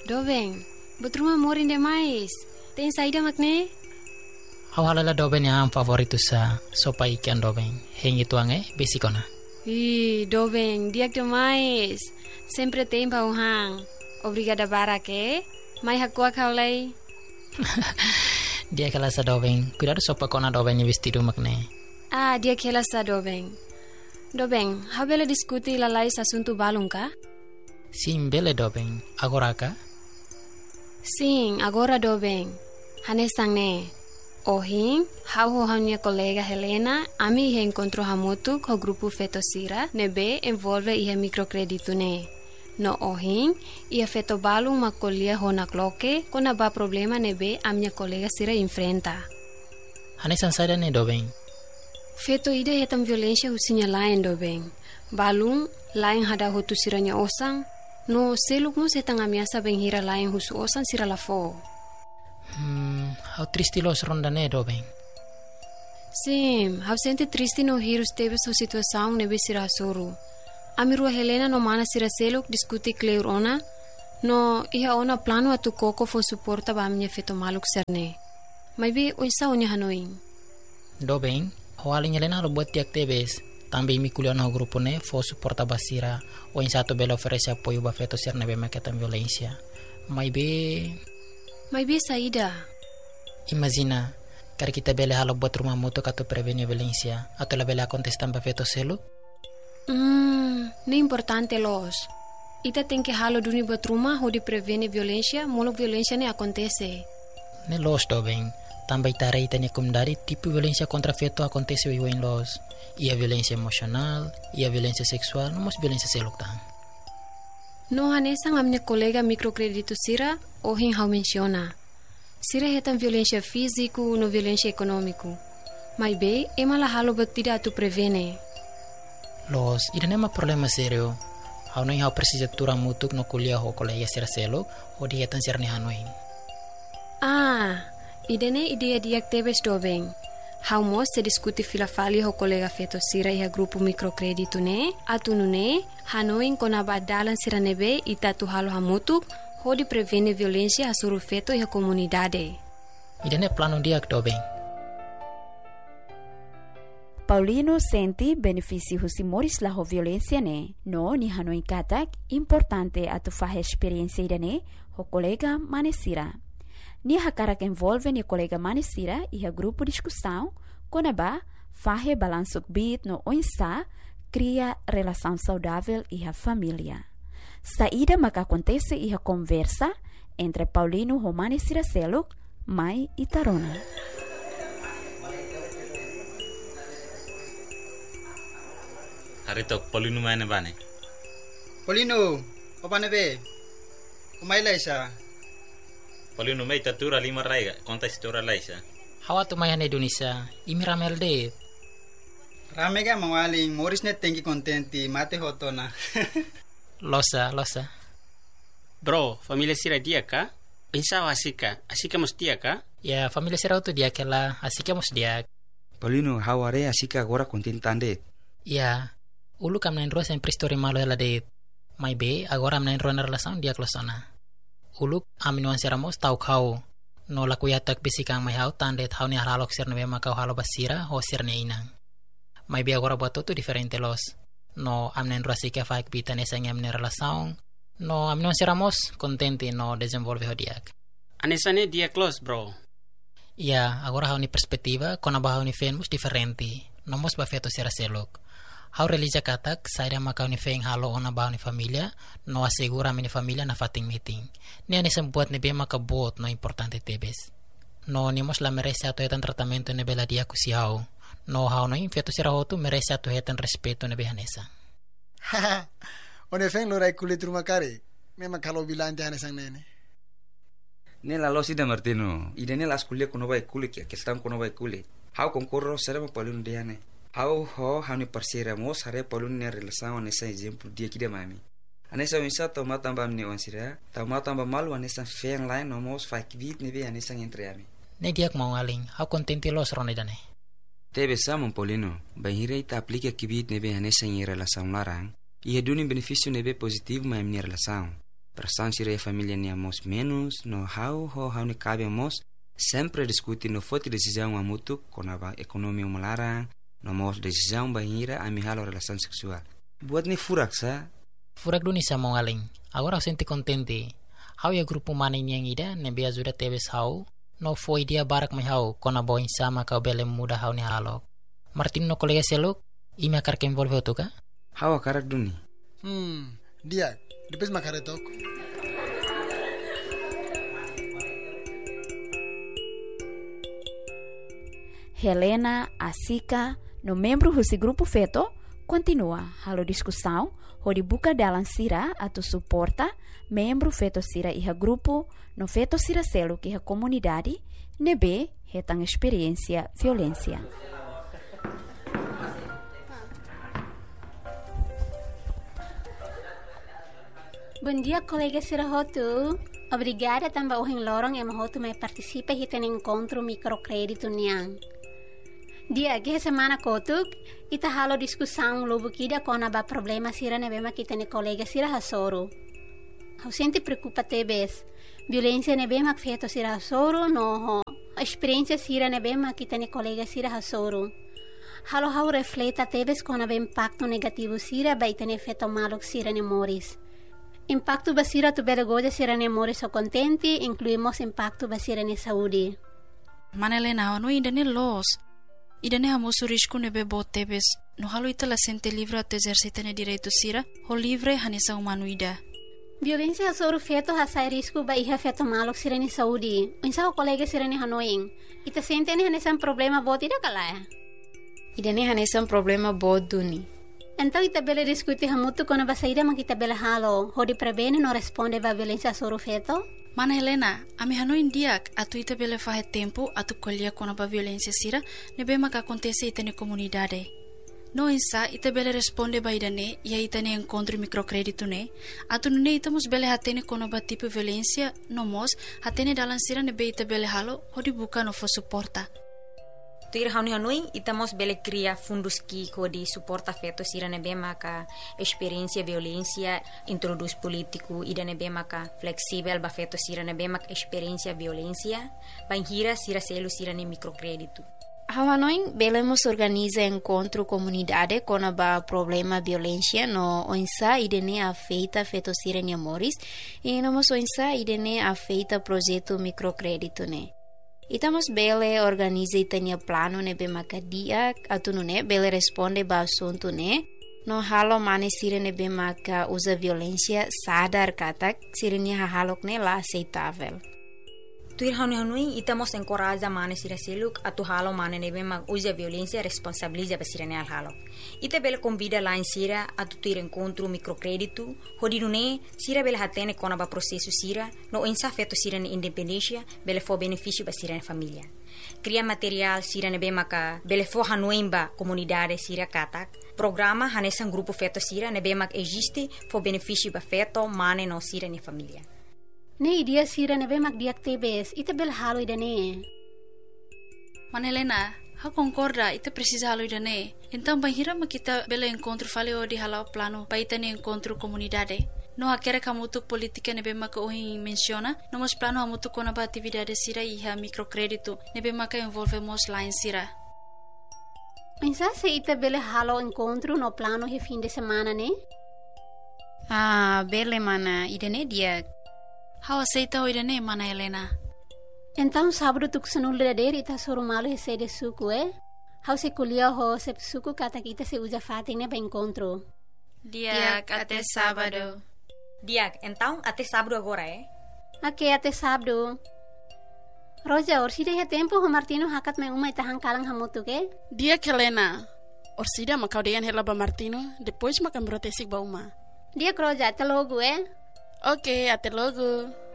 Dobeng, betruma morin demais. Tem saída makne? Awalala Dobeng yang favorito sa sopa ikan Dobeng. Hengi tuange besikona. Dobeng, diak demais. Sempre tem pauhang. Obrigada barake. Mai hakua kaulai. Dia kala sa Dobeng. Cuidado sopa kona Dobeng ni vestido makne. Dia kela sa Dobeng. Dobeng, habela diskuti lalai asunto balong ka? Sim, bele Dobeng. Agora ka? Sim, agora Dobeng. Hanesang ne. Ohin, hau minha colega Helena, ami ia encontrou hamutu com o grupo Fetosira, nebe envolve ia microcredito ne. No ohin, ia feto balu uma colia hona cloque, quando ba problema nebe a minha colega Sira enfrenta. Hanesan saida ne Dobeng. Feto ida hetam violência husinya lain Dobeng. Balung, lain hada hutu siranya osang, no seluk mo setang amiasa benghira lain husu osang sira lafo. How triste los rondane Dobeng. Sim, how sente triste no hirus teve sua situação nebe sira suru. Amirua Helena no mana sira seluk diskuti kleur ona, no iha ona plano atu koko fo suporta ba minha feto maluk serne. Mai be oisa onya hanoin. Dobeng, awalnya Helena lo buat tiak tebes. Tambi mi kuliah no grupo ne fo suporta basira o insato bela oferece apoio ba feto serne be maketan violência. Mai be saída. Imagina, kar kita bela halo buat rumah moto kato prevenir violência, atau la bela contestan ba feto selu? Não importante los. Ita tem que halo duni buat rumah ho di prevenir violência, molo violência ne acontece. Ne los Dobeng, também tarei tanya kumdari tipo violência contra feto acontece o em los. Ia violência emocional, ia violência sexual, não mos violência seluk tang. No hanesang a minha colega microcredito Sira, ohin hau menciona. Sira hetam violência físico no violência econômico. Mas be, ema la halo batida tu prevene. Los, ida nema problema serio. Hau no hau precisa tura mutuk no kuliah ho colega Sira seluk, o di hetan sirne hanoin. Idene ideia diak tebes Dobeng. Hau mos se diskuti filafali ho colega feto Sira iha grupo microcredito ne, atunu ne, hanoin kona badalan Sira nebe ita tu halo hamutuk, ho di prevene violência a suru feto iha comunidade. Idene plano diak Dobeng. Paulino senti benefício husimores la ho violência ne, no ni hanoi katak importante atu fahe experiência idene ho colega manesira. Ni hakarak envolve ni colega manesira e a grupo discussão, quando fahe balanço bit no onsa, cria relação saudável e a família. Saída maka acontece e a conversa entre Paulino e manesira seluk, mai e tarona. Harito Paulino mana bane? Paulino, apa nebe? Umay laisa. Paulino may tatura lima raiga, konta istora laisa. Hawa tu mayan Indonesia, imi ramel de. Rame ga mawaling, moris net tengi kontenti, mate hoto na. Losa. Bro, familia Sira dia ka? Insa asika mus dia ka? Ya, familia Sira tu dia kela, asika mus dia. Paulino, haware asika agora kontentande. Ya, ulu kam nain roa sempre story malo ela de. Mai be, agora am nain roa na relação dia klosona. Uluk aminuan siramos tau kau no lakuyatak bisikang may hau tandet hau ni haralok sir nebe makau halo basira ho sir ne inang. May bi agora buat tu diferente los. No amnen rasika faik bitan esang amne relação. No aminuan siramos contente no desenvolve ho diak. Anesane dia close bro. Ya, agora hau ni perspektiva kona ba hau ni fenmus diferente. Nomos ba feto sira selok. Hau relija katak, saida makau ni feng halo ona bao ni familia, no asegura mini familia na fating meeting. Ni ani sembuat ni be makabot no importante tebes. No ni mos la merece ato hetan tratamento ni bela dia kusi hau. No hau no infeto sira hotu merece ato hetan respeto ni behanesa. Haha, one feng lorai kulit rumah kari. Memang kalau bilang jangan sang nene. Nela lo sida Martino, ida nela askulia kono bai kulit ya, kestam kono bai kulit. Hau konkurro serba Paulino diane. Hau ho hani parsira mos hare Paulino ne relação nessa exemplo dia que de mami. Anessa winsa toma tamba mne onsira, toma tamba malu anessa feng lain nomos fakvit ne be anessa entre ami. Ne diak mau aling, hau contente los ronde dane. Tebe samon Paulino, bahira ita aplica kibit ne be anessa em relação larang, e redune benefício ne be positivo ma em relação. Perasaan sira família nia mos menos no how ni cabe mos sempre discutir no forte decisão a mutu konaba ekonomi melarang no mos decisão bahira ami halo relação seksual. Buat ni furak sa. Furak duni sa mo aling. Agora senti contente. How ya grupo maning yang ida nebe ajuda tebes how no foi dia barak mai how kona boin sama ka bele muda how ni halo. Martin no kolega seluk ime akar ke envolve tu ka? How akarak duni. Dia depois makaretok. Helena, Asika, no membro desse grupo feto, continua a discussão, onde buka dalam sira atau suporta membro feto sira iha grupo, no feto sira selo que a comunidade, nebe retang experiência violência. Bom dia, colega Sira Rotu. Obrigada também ao lorong yang Rotu me participa em um encontro microcrédito niang. Dia que semana kotuk ita halo discussão lobo kida kona ba problema sira ne bema kita ne colega sira hasoro. Hau sente preocupa tebes. Violência ne bema feto sira hasoro no ho. Experiência sira ne bema kita ne colega sira hasoro. Halo refleta tebes kona ba impacto negativo sira ba ita ne feto malok sira ne moris. Impacto basira tu bedagoja sira ne moris o contenti, incluímos impacto basira ne saúde. Manelena, no ainda ne los. Idane hamosu risco nebe botebes, no halo ita la sente livre a exercita ne direito sira, ho livre hanesa humanuida. Violência hasoro feto hasai risco ba iha feto malok sira ne saúde. Insa o colega sira ne hanoing. Ita sente ne hanesa problema bot ida kalaya. Idane hanesa problema bot duni. Então ita bele discuti hamutu kona basaida makita bele halo, ho di prebene no responde ba violência hasoro feto? Mana Helena, ami hanoin diak atu ita bele fahe tempo atu kolia kona ba violência sira nebe maka acontece ita ne comunidade. No insa ita bele responde ba idane ia ita ne encontro microcrédito ne atu nune ita mos bele hatene kona ba tipo violência no mos hatene dalan sira nebe ita bele halo hodi buka no fo suporta. Tuir hanoi itamos bele cria fundos que de suporta feto sira nebe maka experiência violência introduz político ida nebe maka flexível ba feto sira nebe maka experiência violência banhira sira selo sira ne microcrédito. Hanoi belemos organiza encontro comunidade com a problema violência no onsa idene afeita feto sira ne moris e no mos onsa idene afeita projeto microcrédito ne. Itamos bele organiza itania plano ne be makadia atunu ne bele responde ba assunto ne no halo mane sira ne be maka usa violência sadar katak sira ne halok ne la aceitável. Tuir hanoi itamos encoraja mane sira seluk atu halo mane ne be mak usa violência responsabiliza ba sira ne al halo. Ita bele convida lá em sira atu tuir encontro microcrédito hodinu ne sira bele hatene kona ba processo sira no insa feto sira ne independência bele fo benefício ba sira ne família. Cria material sira ne be maka bele fo hanoi ba comunidade sira katak. Programa hanesan grupo feto sira ne be mak existe fo benefício ba feto mane no sira ne família. Ne idia sira nebe mak diak tebes, ita bel halo idane. Manelena, ha concorda, ita precisa halo idane. Então banhira makita bela encontro fale o di halo plano, pa ita ne encontro comunidade. No akere kamutuk politika nebe maka ohin menciona, nomos plano hamutuk kona ba atividade sira iha microcrédito, nebe maka envolve mos line sira. Insa se ita bele halo encontro no plano he fim de semana ne? Ah, bele mana, idane diak. How aceita o idane, mana Helena? Então sábado tu kusanul dader ita soro malo hese de suku How se kulia ho se suku kata kita se usa fating ne ba encontro. Diak até sábado. Diak, então até sábado agora Ok, até sábado. Roja, orsida ya tempo ho Martino hakat me uma ita hangkalang hamutu ke? Diak Helena. Orsida makau dean hela ba Martino, depois makam brotesik ba uma. Diak Roja, até logo Ok, até logo.